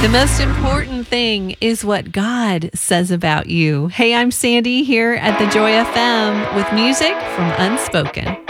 The most important thing is what God says about you. Hey, I'm Sandy here at the Joy FM with music from Unspoken.